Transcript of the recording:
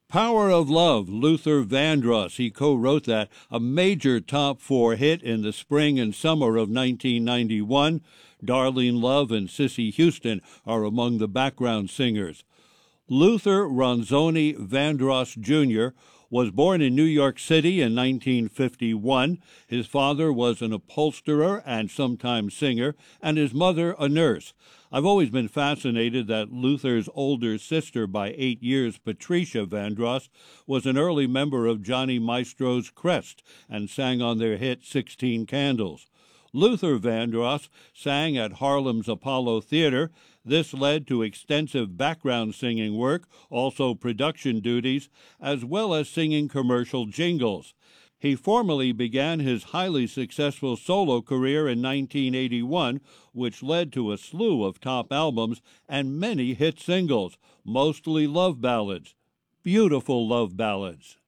Power of Love, Luther Vandross. He co-wrote that, a major top 4 hit in the spring and summer of 1991. Darlene Love and Cissy Houston are among the background singers. Luther Ronzoni Vandross Jr. was born in New York City in 1951. His father was an upholsterer and sometimes singer, and his mother a nurse. I've always been fascinated that Luther's older sister by 8 years, Patricia Vandross, was an early member of Johnny Maestro's Crest and sang on their hit 16 Candles. Luther Vandross sang at Harlem's Apollo Theater. This led to extensive background singing work, also production duties, as well as singing commercial jingles. He formally began his highly successful solo career in 1981, which led to a slew of top albums and many hit singles, mostly love ballads. Beautiful love ballads.